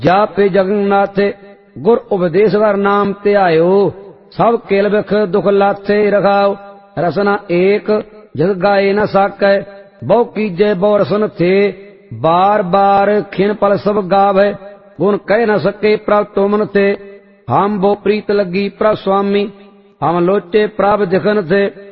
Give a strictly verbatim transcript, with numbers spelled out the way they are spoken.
जापे जगन्नाथे गुर उपदेशवर नाम त्यायो सब केल बिख दुख लाथे रखाओ। रसना एक जग गाए न साकै बहु कीजे बहु रसन थे बार बार खिन पल सब गावे गुण कह न सके प्रभ तुमन थे। हम बो प्रीत लगी प्रभ स्वामी हम लोचे प्रभ दिखन थे